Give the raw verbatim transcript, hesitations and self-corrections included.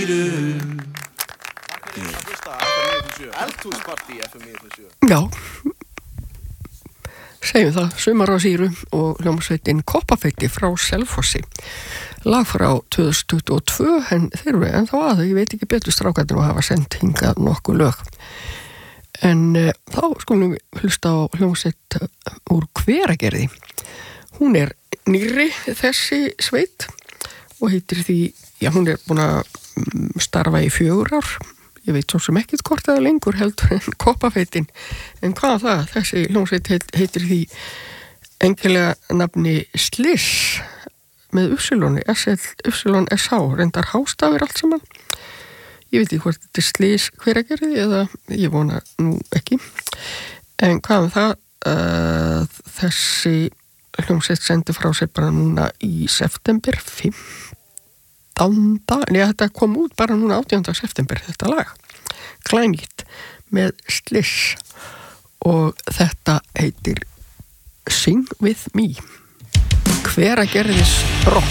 Eldhúspartí F M níutíu og sjö. Já, segjum það, Sumar á Sýru og hljómsveitin Koppafeiti frá Selfossi. Lag frá tvö þúsund tuttugu og tvö, en þeir eru ennþá að, ég veit ekki betur strákarnir og hafa sendt hingað nokkuð lög. En uh, þá skulum við hlusta á hljómsveit úr Hveragerði. Hún er nýrri þessi sveit og heitir því, já hún er búin að starfa í fjögur ár. Ég veit svo sem ekkert hvort það er lengur heldur en Koppafeitin. En hvað það? Þessi hljómsveit heitir því engilega nafni Sliss með Upsiloni, S L Y S H, reyndar hástafir allt saman. Ég veit ekki hvort þetta er Sliss Hveragerði eða ég vona nú ekki. En hvað með það? Uh, þessi hljómsveit sendi frá sér bara núna í september fimmtánda En ég þetta kom út bara núna átjánda september þetta lag. Glænýtt með Sliss og þetta heitir Sing With Me. Hveragerðis rock.